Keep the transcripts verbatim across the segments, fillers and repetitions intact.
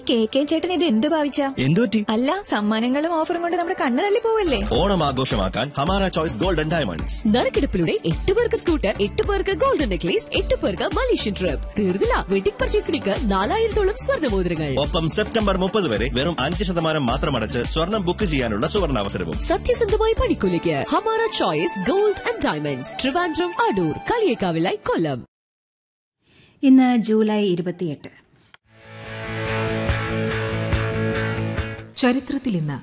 K K ചേട്ടൻ ഇത് എന്ത് ഭാവിച്ച? എന്തുപറ്റി? അല്ല, സമ്മാനങ്ങളും ഓഫറും കൊണ്ട് നമ്മുടെ കണ്ണ് തള്ളി പോവല്ലേ? ഓണം ആഘോഷമാക്കാൻ ഹമാര ചോയ്സ് ഗോൾഡൻ ഡയമണ്ട്സ്. നറുക്കെടുപ്പിലൂടെ എട്ട് പേർക്ക് സ്കൂട്ടർ, എട്ട് പേർക്ക് ഗോൾഡൻ നെക്ലേസ്, എട്ട് പേർക്ക് മലേഷ്യൻ ട്രിപ്പ്. തീർന്നില്ല, വെഡിംഗ് പർച്ചേസിലേക്ക് നാലായിരത്തോളം സ്വർണ്ണമോതിരങ്ങൾ. ഒപ്പം സെപ്റ്റംബർ മുപ്പത് വരെ വെറും അഞ്ച് ശതമാനം മാത്രം അടച്ച് സ്വർണം ബുക്ക് ചെയ്യാനുള്ള സുവർണാവസരവും. സത്യസന്ധമായ പണിക്കൂലിക്ക് Hamara choice gold and diamonds, Trivandrum, Adoor, കളിയേക്കാവിലായി, കൊല്ലം. ഇന്ന് ജൂലൈ ഇരുപത്തിയെട്ട്. ചരിത്രത്തിൽ ഇന്ന്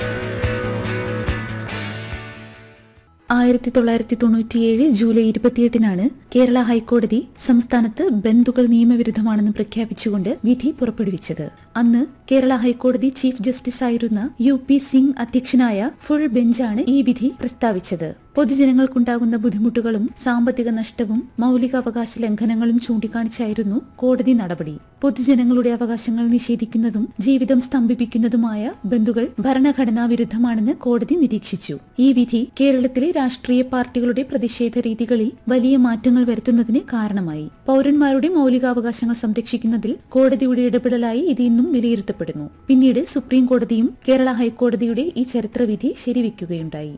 ആയിരത്തി തൊള്ളായിരത്തി തൊണ്ണൂറ്റിയേഴ് ജൂലൈ ഇരുപത്തിയെട്ടിനാണ് കേരള ഹൈക്കോടതി സംസ്ഥാനത്ത് ബന്ധുക്കൾ നിയമവിരുദ്ധമാണെന്ന് പ്രഖ്യാപിച്ചുകൊണ്ട് വിധി പുറപ്പെടുവിച്ചത്. അന്ന് കേരള ഹൈക്കോടതി ചീഫ് ജസ്റ്റിസ് ആയിരുന്ന യു പി സിംഗ് അധ്യക്ഷനായ ഫുൾ ബെഞ്ചാണ് ഈ വിധി പ്രസ്താവിച്ചത്. പൊതുജനങ്ങൾക്കുണ്ടാകുന്ന ബുദ്ധിമുട്ടുകളും സാമ്പത്തിക നഷ്ടവും മൌലികാവകാശ ലംഘനങ്ങളും ചൂണ്ടിക്കാണിച്ചായിരുന്നു കോടതി നടപടി. പൊതുജനങ്ങളുടെ അവകാശങ്ങൾ നിഷേധിക്കുന്നതും ജീവിതം സ്തംഭിപ്പിക്കുന്നതുമായ ബന്ധുക്കൾ ഭരണഘടനാ വിരുദ്ധമാണെന്ന് കോടതി നിരീക്ഷിച്ചു. ഈ വിധി കേരളത്തിലെ രാഷ്ട്രീയ പാർട്ടികളുടെ പ്രതിഷേധ രീതികളിൽ വലിയ മാറ്റങ്ങൾ വരുത്തുന്നതിന് കാരണമായി. പൌരന്മാരുടെ മൌലികാവകാശങ്ങൾ സംരക്ഷിക്കുന്നതിൽ കോടതിയുടെ ഇടപെടലായി ഇത് ഇന്നും വിലയിരുത്തപ്പെടുന്നു. പിന്നീട് സുപ്രീം കോടതിയും കേരള ഹൈക്കോടതിയുടെ ഈ ചരിത്രവിധി ശരിവെക്കുകയുണ്ടായി.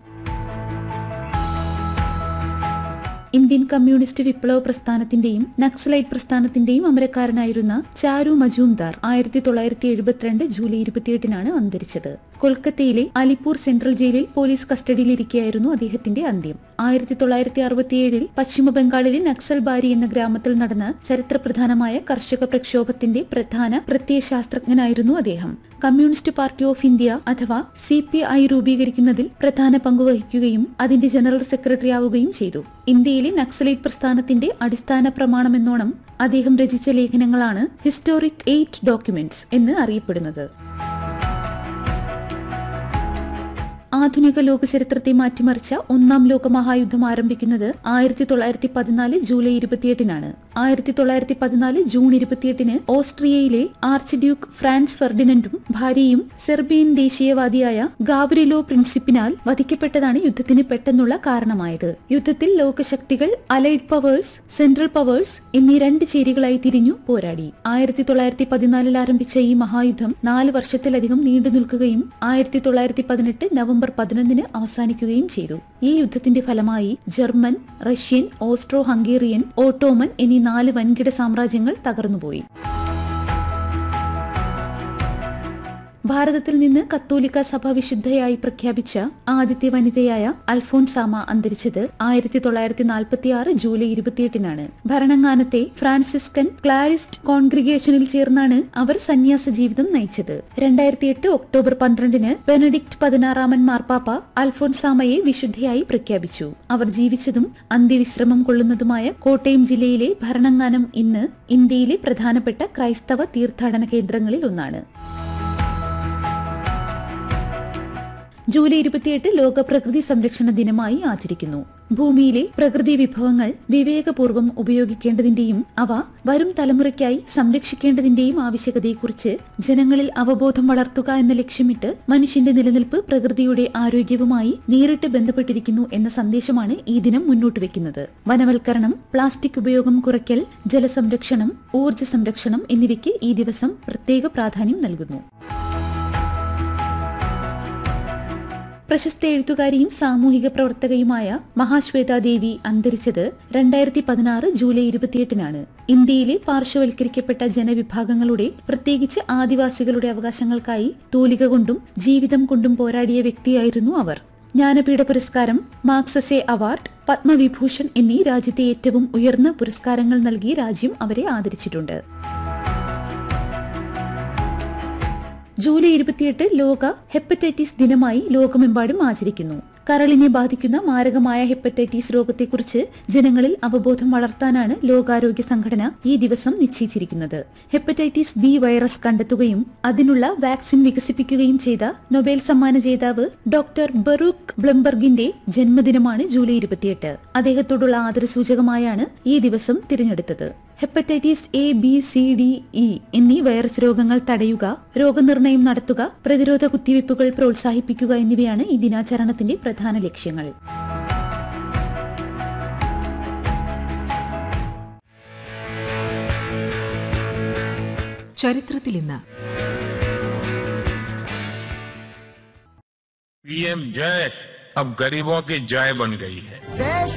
ഇന്ത്യൻ കമ്മ്യൂണിസ്റ്റ് വിപ്ലവ പ്രസ്ഥാനത്തിന്റെയും നക്സലൈറ്റ് പ്രസ്ഥാനത്തിന്റെയും അമരക്കാരനായിരുന്ന ചാരു മജൂംദാർ ആയിരത്തി തൊള്ളായിരത്തി എഴുപത്തിരണ്ട് ജൂലൈ ഇരുപത്തിയെട്ടിനാണ് അന്തരിച്ചത്. കൊൽക്കത്തയിലെ അലിപ്പൂർ സെൻട്രൽ ജയിലിൽ പോലീസ് കസ്റ്റഡിയിലിരിക്കെയായിരുന്നു അദ്ദേഹത്തിന്റെ അന്ത്യം. ആയിരത്തി തൊള്ളായിരത്തി അറുപത്തിയേഴിൽ പശ്ചിമ ബംഗാളിലെ നക്സൽബാരി എന്ന ഗ്രാമത്തിൽ നടന്ന ചരിത്രപ്രധാനമായ കർഷക പ്രക്ഷോഭത്തിന്റെ പ്രധാന പ്രത്യയശാസ്ത്രജ്ഞനായിരുന്നു അദ്ദേഹം. കമ്മ്യൂണിസ്റ്റ് പാർട്ടി ഓഫ് ഇന്ത്യ അഥവാ സി പി ഐ രൂപീകരിക്കുന്നതിൽ പ്രധാന പങ്കുവഹിക്കുകയും അതിന്റെ ജനറൽ സെക്രട്ടറി ആവുകയും ചെയ്തു. ഇന്ത്യയിലെ നക്സലൈറ്റ് പ്രസ്ഥാനത്തിന്റെ അടിസ്ഥാന പ്രമാണമെന്നോണം അദ്ദേഹം രചിച്ച ലേഖനങ്ങളാണ് ഹിസ്റ്റോറിക് എയ്റ്റ് ഡോക്യുമെന്റ്സ് എന്ന് അറിയപ്പെടുന്നത്. ആധുനിക ലോക ചരിത്രത്തെ മാറ്റിമറിച്ച ഒന്നാം ലോക മഹായുദ്ധം ആരംഭിക്കുന്നത് ആയിരത്തി തൊള്ളായിരത്തി പതിനാല് ജൂലൈ ഇരുപത്തിയെട്ടിനാണ്. ആയിരത്തി തൊള്ളായിരത്തി പതിനാല് ജൂൺ ഇരുപത്തിയെട്ടിന് ഓസ്ട്രിയയിലെ ആർച്ച് ഡ്യൂക്ക് ഫ്രാൻസ് ഫെർഡിനൻഡും ഭാര്യയും സെർബിയൻ ദേശീയവാദിയായ ഗാവ്രിലോ പ്രിൻസിപ്പിനാൽ വധിക്കപ്പെട്ടതാണ് യുദ്ധത്തിന് പെട്ടെന്നുള്ള കാരണമായത്. യുദ്ധത്തിൽ ലോകശക്തികൾ അലൈഡ് പവേഴ്സ്, സെൻട്രൽ പവേഴ്സ് എന്നീ രണ്ട് ചേരികളായി തിരിഞ്ഞു പോരാടി. ആയിരത്തി തൊള്ളായിരത്തി പതിനാലിൽ ആരംഭിച്ച ഈ മഹായുദ്ധം നാല് വർഷത്തിലധികം നീണ്ടു നിൽക്കുകയും ആയിരത്തി തൊള്ളായിരത്തി പതിനെട്ട് നവംബർ പതിനൊന്നിന് അവസാനിക്കുകയും ചെയ്തു. ഈ യുദ്ധത്തിന്റെ ഫലമായി German, Russian, Austro Hungarian, Ottoman എന്നീ നാല് വൻകിട സാമ്രാജ്യങ്ങൾ തകർന്നുപോയി. ഭാരതത്തിൽ നിന്ന് കത്തോലിക്ക സഭ വിശുദ്ധയായി പ്രഖ്യാപിച്ച ആദ്യത്തെ വനിതയായ അൽഫോൻസാമ അന്തരിച്ചത് ആയിരത്തി തൊള്ളായിരത്തി നാൽപ്പത്തി ആറ് ജൂലൈ ഇരുപത്തിയെട്ടിനാണ്. ഭരണങ്ങാനത്തെ ഫ്രാൻസിസ്കൻ ക്ലാരിസ്റ്റ് കോൺഗ്രിഗേഷനിൽ ചേർന്നാണ് അവർ സന്യാസ ജീവിതം നയിച്ചത്. രണ്ടായിരത്തി എട്ട് ഒക്ടോബർ പന്ത്രണ്ടിന് ബെനഡിക്ട് പതിനാറാമൻ മാർപ്പാപ്പ അൽഫോൻസാമയെ വിശുദ്ധയായി പ്രഖ്യാപിച്ചു. അവർ ജീവിച്ചതും അന്ത്യവിശ്രമം കൊള്ളുന്നതുമായ കോട്ടയം ജില്ലയിലെ ഭരണങ്ങാനം ഇന്ന് ഇന്ത്യയിലെ പ്രധാനപ്പെട്ട ക്രൈസ്തവ തീർത്ഥാടന കേന്ദ്രങ്ങളിൽ ഒന്നാണ്. ജൂലൈ ഇരുപത്തിയെട്ട് ലോക പ്രകൃതി സംരക്ഷണ ദിനമായി ആചരിക്കുന്നു. ഭൂമിയിലെ പ്രകൃതി വിഭവങ്ങൾ വിവേകപൂർവ്വം ഉപയോഗിക്കേണ്ടതിന്റെയും അവ വരും തലമുറയ്ക്കായി സംരക്ഷിക്കേണ്ടതിന്റെയും ആവശ്യകതയെക്കുറിച്ച് ജനങ്ങളിൽ അവബോധം വളർത്തുക എന്ന ലക്ഷ്യമിട്ട് മനുഷ്യന്റെ നിലനിൽപ്പ് പ്രകൃതിയുടെ ആരോഗ്യവുമായി നേരിട്ട് ബന്ധപ്പെട്ടിരിക്കുന്നു എന്ന സന്ദേശമാണ് ഈ ദിനം മുന്നോട്ട് വെക്കുന്നത്. വനവൽക്കരണം, പ്ലാസ്റ്റിക് ഉപയോഗം കുറയ്ക്കൽ, ജലസംരക്ഷണം, ഊർജ്ജ സംരക്ഷണം എന്നിവയ്ക്ക് ഈ ദിവസം പ്രത്യേക പ്രാധാന്യം നൽകുന്നു. പ്രശസ്ത എഴുത്തുകാരിയും സാമൂഹിക പ്രവർത്തകയുമായ മഹാശ്വേതാ ദേവി അന്തരിച്ചത് രണ്ടായിരത്തി പതിനാറ് ജൂലൈ ഇരുപത്തിയെട്ടിനാണ്. ഇന്ത്യയിലെ പാർശ്വവൽക്കരിക്കപ്പെട്ട ജനവിഭാഗങ്ങളുടെ, പ്രത്യേകിച്ച് ആദിവാസികളുടെ അവകാശങ്ങൾക്കായി തൂലിക കൊണ്ടും ജീവിതം കൊണ്ടും പോരാടിയ വ്യക്തിയായിരുന്നു അവർ. ജ്ഞാനപീഠ പുരസ്കാരം, മാക്സസെ അവാർഡ്, പത്മവിഭൂഷൺ എന്നീ രാജ്യത്തെ ഏറ്റവും ഉയർന്ന പുരസ്കാരങ്ങൾ നൽകി രാജ്യം അവരെ ആദരിച്ചിട്ടുണ്ട്. ജൂലൈ ഇരുപത്തിയെട്ട് ലോക ഹെപ്പറ്റൈറ്റിസ് ദിനമായി ലോകമെമ്പാടും ആചരിക്കുന്നു. കരളിനെ ബാധിക്കുന്ന മാരകമായ ഹെപ്പറ്റൈറ്റിസ് രോഗത്തെക്കുറിച്ച് ജനങ്ങളിൽ അവബോധം വളർത്താനാണ് ലോകാരോഗ്യ സംഘടന ഈ ദിവസം നിശ്ചയിച്ചിരിക്കുന്നത്. ഹെപ്പറ്റൈറ്റിസ് ബി വൈറസ് കണ്ടെത്തുകയും അതിനുള്ള വാക്സിൻ വികസിപ്പിക്കുകയും ചെയ്ത നൊബേൽ സമ്മാന ജേതാവ് ഡോക്ടർ ബറൂക്ക് ബ്ലംബർഗിന്റെ ജന്മദിനമാണ് ജൂലൈ ഇരുപത്തിയെട്ട്. അദ്ദേഹത്തോടുള്ള ആദരസൂചകമായാണ് ഈ ദിവസം തിരഞ്ഞെടുത്തത്. Hepatitis A, B, C, D, E എന്നീ വൈറസ് രോഗങ്ങൾ തടയുക, രോഗനിർണയം നടത്തുക, പ്രതിരോധ കുത്തിവയ്പ്പുകൾ പ്രോത്സാഹിപ്പിക്കുക എന്നിവയാണ് ഈ ദിനാചരണത്തിന്റെ പ്രധാന ലക്ഷ്യങ്ങൾ. ചരിത്രത്തിൽ ഇന്ന് पीएम जय अब गरीबों की जय बन गई है। देश